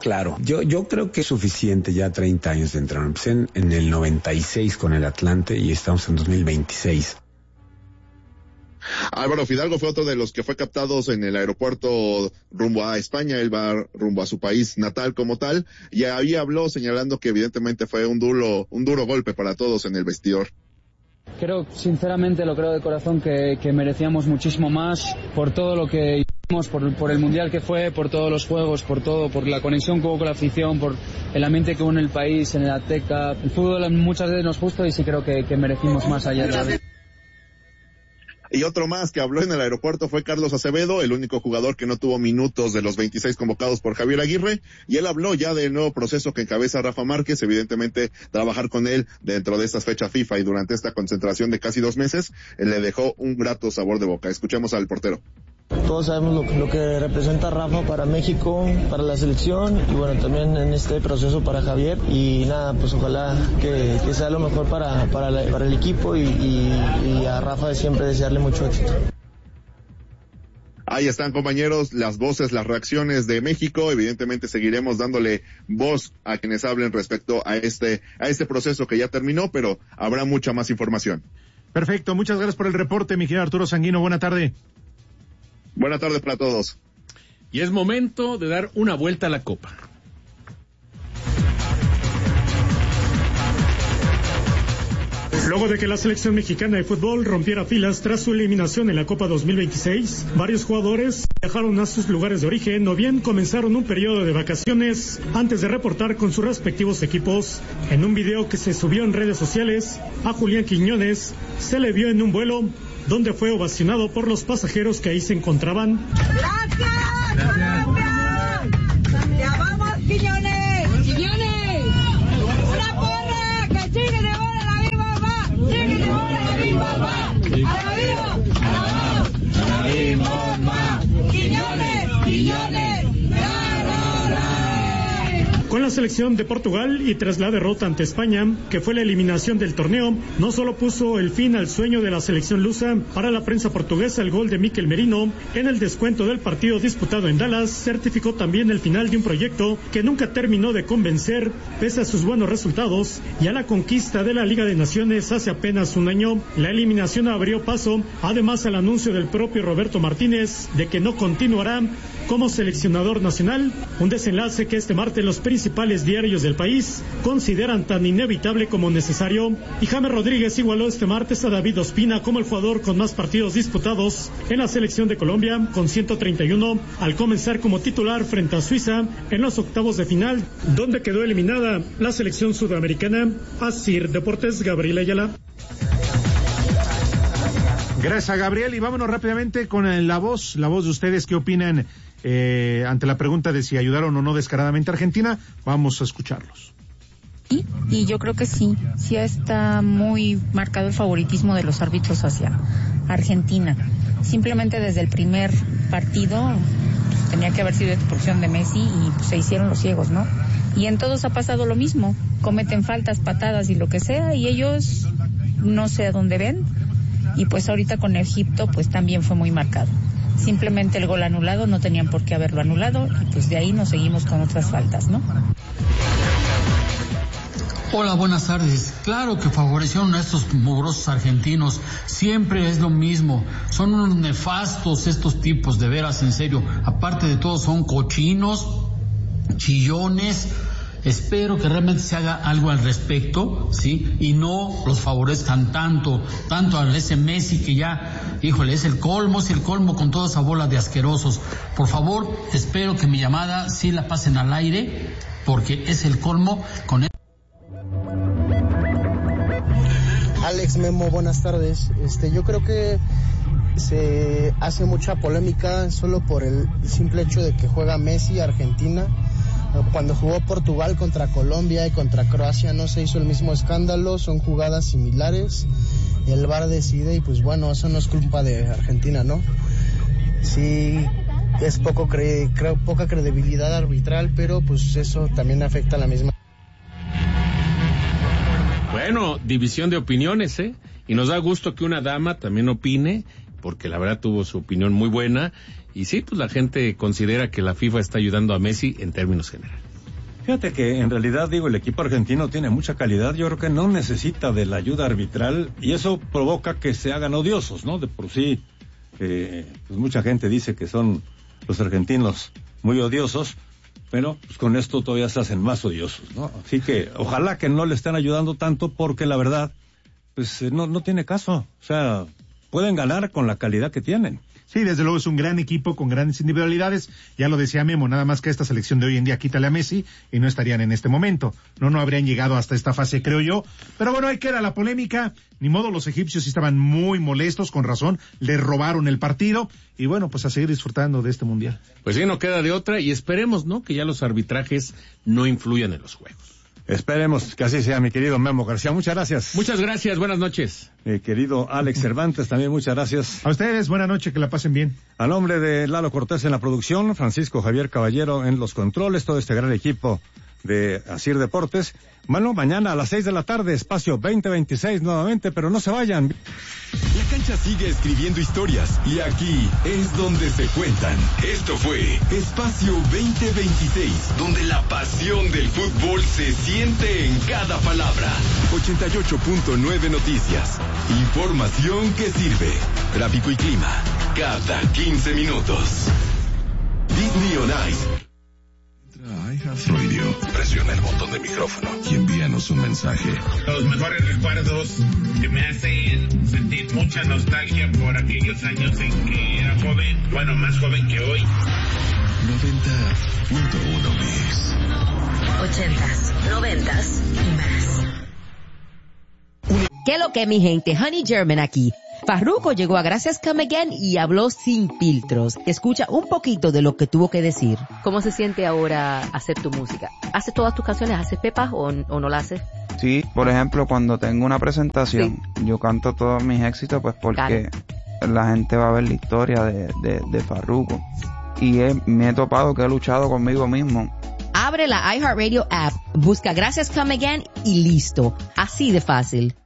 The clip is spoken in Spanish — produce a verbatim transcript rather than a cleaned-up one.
claro. Yo yo creo que es suficiente ya treinta años de entrenador. Empecé en, en el noventa y seis con el Atlante y estamos en dos mil veintiséis. Álvaro Fidalgo fue otro de los que fue captados en el aeropuerto rumbo a España. Él va rumbo a su país natal como tal, y ahí habló señalando que evidentemente fue un duro, un duro golpe para todos en el vestidor. Creo, sinceramente, lo creo de corazón, que, que merecíamos muchísimo más por todo lo que hicimos, por, por el Mundial que fue, por todos los juegos, por todo, por la conexión que hubo con la afición, por el ambiente que hubo en el país, en el Azteca. El fútbol muchas veces nos justo y sí creo que, que merecimos más ayer. Y otro más que habló en el aeropuerto fue Carlos Acevedo, el único jugador que no tuvo minutos de los veintiséis convocados por Javier Aguirre, y él habló ya del nuevo proceso que encabeza Rafa Márquez, evidentemente trabajar con él dentro de estas fechas FIFA y durante esta concentración de casi dos meses, él le dejó un grato sabor de boca. Escuchemos al portero. Todos sabemos lo, lo que representa Rafa para México, para la selección y bueno, también en este proceso para Javier, y nada, pues ojalá que, que sea lo mejor para, para, la, para el equipo y, y, y a Rafa siempre desearle mucho éxito. Ahí están, compañeros, las voces, las reacciones de México. Evidentemente seguiremos dándole voz a quienes hablen respecto a este, a este proceso que ya terminó, pero habrá mucha más información. Perfecto, muchas gracias por el reporte, mi querido Arturo Sanguino, buena tarde. Buenas tardes para todos. Y es momento de dar una vuelta a la Copa. Luego de que la selección mexicana de fútbol rompiera filas tras su eliminación en la Copa dos mil veintiséis, varios jugadores viajaron a sus lugares de origen o bien comenzaron un periodo de vacaciones antes de reportar con sus respectivos equipos. En un video que se subió en redes sociales, a Julián Quiñones se le vio en un vuelo donde fue ovacionado por los pasajeros que ahí se encontraban. ¡Gracias, Colombia! ¡Ya vamos, Quiñones! ¡Quiñones! ¡Una porra! ¡Que sigue de bola la misma va! ¡Sigue de bola la misma va! ¡A la viva! ¡A la voz! ¡A la misma va! ¡Quiñones! ¡Quiñones! Con la selección de Portugal y tras la derrota ante España, que fue la eliminación del torneo, no solo puso el fin al sueño de la selección lusa, para la prensa portuguesa el gol de Mikel Merino en el descuento del partido disputado en Dallas certificó también el final de un proyecto que nunca terminó de convencer, pese a sus buenos resultados y a la conquista de la Liga de Naciones hace apenas un año. La eliminación abrió paso, además, al anuncio del propio Roberto Martínez de que no continuará como seleccionador nacional, un desenlace que este martes los principales diarios del país consideran tan inevitable como necesario. Y James Rodríguez igualó este martes a David Ospina como el jugador con más partidos disputados en la selección de Colombia, con ciento treinta y uno, al comenzar como titular frente a Suiza en los octavos de final, donde quedó eliminada la selección sudamericana. Asir Deportes, Gabriel Ayala. Gracias, Gabriel, y vámonos rápidamente con la voz, la voz de ustedes. ¿Qué opinan eh, ante la pregunta de si ayudaron o no descaradamente a Argentina? Vamos a escucharlos. Y, y yo creo que sí, sí está muy marcado el favoritismo de los árbitros hacia Argentina. Simplemente desde el primer partido pues, tenía que haber sido expulsión de Messi y pues, se hicieron los ciegos, ¿no? Y en todos ha pasado lo mismo, cometen faltas, patadas y lo que sea, y ellos no sé a dónde ven. Y pues ahorita con Egipto pues también fue muy marcado. Simplemente el gol anulado, no tenían por qué haberlo anulado y pues de ahí nos seguimos con otras faltas, ¿no? Hola, buenas tardes. Claro que favorecieron a estos mugrosos argentinos. Siempre es lo mismo. Son unos nefastos estos tipos, de veras, en serio. Aparte de todo, son cochinos, chillones. Espero que realmente se haga algo al respecto, ¿sí? Y no los favorezcan tanto, tanto a ese Messi que ya, híjole, es el colmo, es el colmo con toda esa bola de asquerosos. Por favor, espero que mi llamada sí la pasen al aire, porque es el colmo con... Alex Memo, buenas tardes. Este, yo creo que se hace mucha polémica solo por el simple hecho de que juega Messi, Argentina. Cuando jugó Portugal contra Colombia y contra Croacia no se hizo el mismo escándalo, son jugadas similares, el V A R decide y pues bueno, eso no es culpa de Argentina, ¿no? Sí, es poco cre- creo, poca credibilidad arbitral, pero pues eso también afecta a la misma. Bueno, división de opiniones, ¿eh? Y nos da gusto que una dama también opine, porque la verdad tuvo su opinión muy buena. Y sí, pues la gente considera que la FIFA está ayudando a Messi en términos generales. Fíjate que en realidad, digo, el equipo argentino tiene mucha calidad, yo creo que no necesita de la ayuda arbitral y eso provoca que se hagan odiosos, ¿no? De por sí, eh, pues mucha gente dice que son los argentinos muy odiosos, pero pues con esto todavía se hacen más odiosos, ¿no? Así que ojalá que no le estén ayudando tanto porque la verdad, pues eh, no, no tiene caso, o sea, pueden ganar con la calidad que tienen. Sí, desde luego es un gran equipo con grandes individualidades. Ya lo decía Memo, nada más que esta selección de hoy en día quítale a Messi y no estarían en este momento. No, no habrían llegado hasta esta fase, creo yo. Pero bueno, ahí queda la polémica. Ni modo, los egipcios estaban muy molestos, con razón. Les robaron el partido. Y bueno, pues a seguir disfrutando de este mundial. Pues sí, no queda de otra. Y esperemos, ¿no?, que ya los arbitrajes no influyan en los juegos. Esperemos que así sea, mi querido Memo García. Muchas gracias. Muchas gracias, buenas noches. Mi querido Alex Cervantes, también muchas gracias. A ustedes, buena noche, que la pasen bien. A nombre de Lalo Cortés en la producción, Francisco Javier Caballero en los controles, todo este gran equipo de Asir Deportes. Bueno, mañana a las seis de la tarde, espacio veinte veintiséis nuevamente, pero no se vayan. La cancha sigue escribiendo historias y aquí es donde se cuentan. Esto fue Espacio veinte veintiséis, donde la pasión del fútbol se siente en cada palabra. ochenta y ocho punto nueve Noticias. Información que sirve. Tráfico y clima cada quince minutos. Disney on Ice. iHeartRadio. Presiona el botón de micrófono y envíanos un mensaje. Los mejores recuerdos que me hacen sentir mucha nostalgia por aquellos años en que era joven, bueno, más joven que hoy. noventa punto uno Mix. Ochentas, noventas y más. ¿Qué lo que, mi gente? Honey German aquí. Farruko llegó a Gracias Come Again y habló sin filtros. Escucha un poquito de lo que tuvo que decir. ¿Cómo se siente ahora hacer tu música? ¿Haces todas tus canciones? ¿Haces pepas o, o no la haces? Sí, por ejemplo, cuando tengo una presentación, sí, yo canto todos mis éxitos pues porque claro, la gente va a ver la historia de, de, de Farruko. Y he, me he topado que he luchado conmigo mismo. Abre la iHeartRadio app, busca Gracias Come Again y listo. Así de fácil.